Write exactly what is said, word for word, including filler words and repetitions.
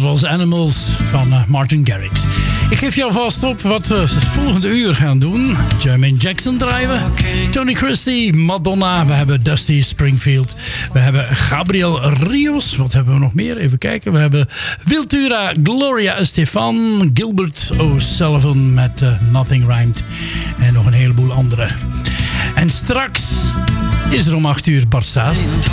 was Animals van uh, Martin Garrix. Ik geef jou vast op wat we het volgende uur gaan doen. Jermaine Jackson draaien. Tony Christie, Madonna. We hebben Dusty Springfield. We hebben Gabriel Rios. Wat hebben we nog meer? Even kijken. We hebben Wiltura, Gloria Estefan. Gilbert O'Sullivan met uh, Nothing Rhymed. En nog een heleboel andere. En straks is er om acht uur Bart Staes.